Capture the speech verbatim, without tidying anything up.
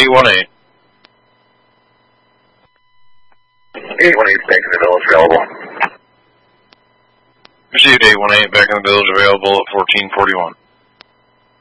eight one eight. eight one eight, back in the village, available. Received eight one eight, back in the village, available at fourteen forty-one.